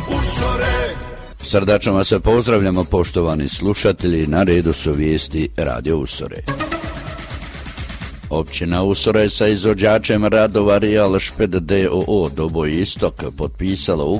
Srdačno vas se pozdravljamo, poštovani slušatelji, na redu su vijesti Radio Usore. Općina Usore sa izvođačem radova Real Šped d.o.o. Doboj Istok potpisala ugovor